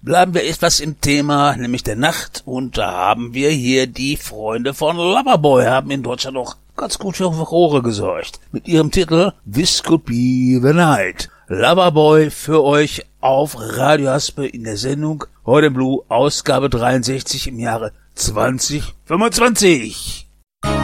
Bleiben wir etwas im Thema, nämlich der Nacht, und da haben wir hier die Freunde von Loverboy, haben in Deutschland auch ganz gut für Furore gesorgt. Mit ihrem Titel This Could Be the Night. Loverboy für euch auf Radio Haspe in der Sendung Heute Blue, Ausgabe 63 im Jahre 2025.